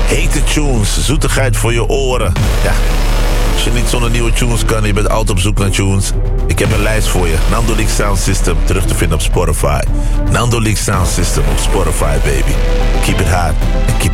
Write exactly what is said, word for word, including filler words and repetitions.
Hete tunes, zoetigheid voor je oren. Ja, als je niet zonder nieuwe tunes kan, je bent altijd op zoek naar tunes. Ik heb een lijst voor je. Nando League Sound System, terug te vinden op Spotify. Nando League Sound System op Spotify, baby. Keep it hot and keep